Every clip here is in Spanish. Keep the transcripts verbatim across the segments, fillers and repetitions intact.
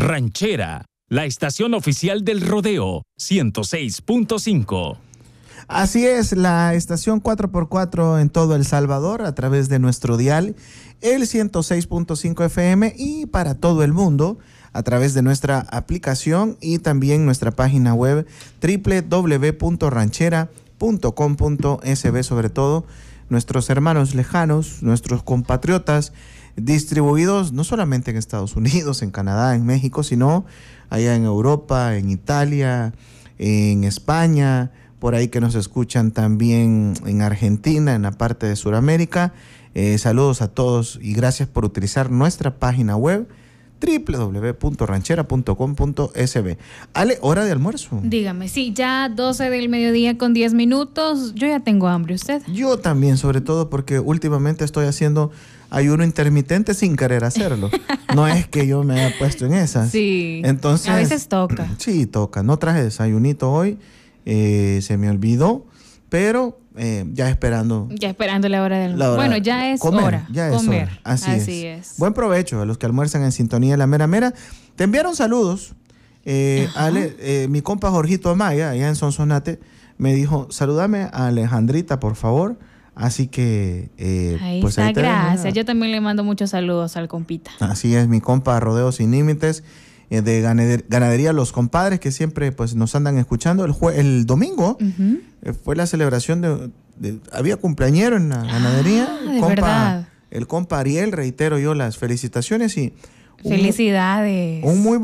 Ranchera, la estación oficial del rodeo, ciento seis punto cinco. Así es, la estación cuatro por cuatro en todo El Salvador a través de nuestro dial, el ciento seis punto cinco F M, y para todo el mundo a través de nuestra aplicación y también nuestra página web doble u doble u doble u punto ranchera punto com punto s b. Sobre todo nuestros hermanos lejanos, nuestros compatriotas distribuidos no solamente en Estados Unidos, en Canadá, en México, sino allá en Europa, en Italia, en España, por ahí que nos escuchan también en Argentina, en la parte de Sudamérica. Eh, saludos a todos y gracias por utilizar nuestra página web doble u doble u doble u punto ranchera punto com punto s b. Ale, hora de almuerzo. Dígame, sí, ya doce del mediodía con diez minutos. Yo ya tengo hambre, ¿usted? Yo también, sobre todo porque últimamente estoy haciendo ayuno intermitente sin querer hacerlo. No es que yo me haya puesto en esas. Sí, entonces, a veces toca. Sí, toca. No traje desayunito hoy, eh, se me olvidó, pero eh, ya esperando. Ya esperando la hora del almuerzo. Bueno, ya es comer, hora. Ya es comer. hora. Así, Así es. es. Buen provecho a los que almuerzan en sintonía de La Mera Mera. Te enviaron saludos. Eh, Ale, eh, mi compa Jorgito Amaya, allá en Sonsonate, me dijo, salúdame a Alejandrita, por favor. Así que... Eh, ahí pues está, ahí te gracias. dejo. Yo también le mando muchos saludos al compita. Así es, mi compa Rodeo Sin Límites, eh, de ganader- Ganadería Los Compadres, que siempre pues nos andan escuchando. El, jue- el domingo Uh-huh. eh, fue la celebración de, de... Había cumpleañero en la ganadería. Ah, de verdad. El compa Ariel, reitero yo las felicitaciones y... un- Felicidades. Un muy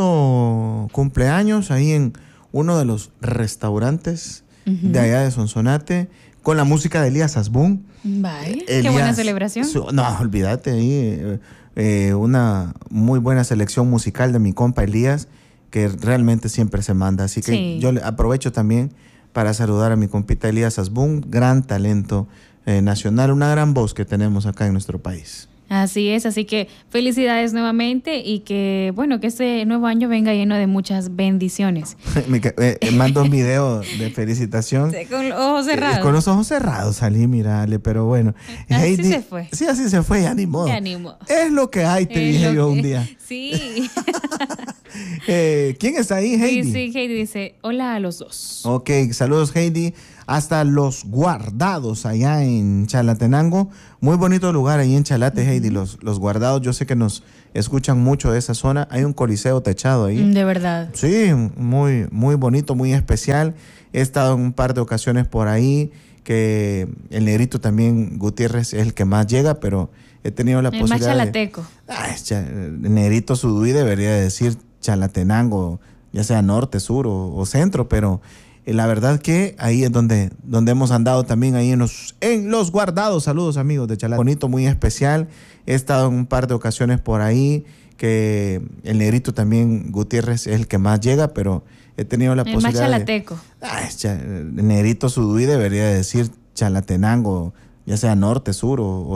bonito cumpleaños ahí en uno de los restaurantes Uh-huh. de allá de Sonsonate, con la música de Elías Asbun. Bye. Qué Elías- buena celebración. su- no, olvídate ahí. eh, eh, una muy buena selección musical de mi compa Elías, que realmente siempre se manda. Así que Sí. yo le aprovecho también para saludar a mi compita Elías Asbun, gran talento eh, nacional, una gran voz que tenemos acá en nuestro país. Así es, así que felicidades nuevamente y que, bueno, que este nuevo año venga lleno de muchas bendiciones. Me ca- eh, eh, mando un video de felicitación. Sí, con los ojos Eh, cerrados. con los ojos cerrados salí, mirale, pero bueno. Así se fue. Sí, así se fue, ya ni modo. Ya ni modo. Es lo que hay, te Es dije lo yo un que- día. Sí. Eh, ¿Quién está ahí, Heidi? Sí, sí, Heidi dice, hola a los dos. Ok, saludos, Heidi. Hasta Los Guardados, allá en Chalatenango. Muy bonito lugar ahí en Chalate, uh-huh. Heidi. Los, los Guardados, yo sé que nos escuchan mucho de esa zona. Hay un coliseo techado ahí. De verdad. Sí, muy, muy bonito, muy especial. He estado en un par de ocasiones por ahí, que el negrito también, Gutiérrez, es el que más llega, pero he tenido la el posibilidad más de... chalateco. Ah, es cha- el negrito Suduí debería decir Chalatenango, ya sea norte, sur o, o centro, pero eh, la verdad que ahí es donde, donde hemos andado también, ahí en los, en los Guardados. Saludos, amigos de Chalate. Bonito, muy especial. He estado en un par de ocasiones por ahí, que el negrito también, Gutiérrez, es el que más llega, pero he tenido la el posibilidad más de... chalateco. Ah, es cha- el negrito Suduí debería decir Chalatenango, ya sea norte, sur o, o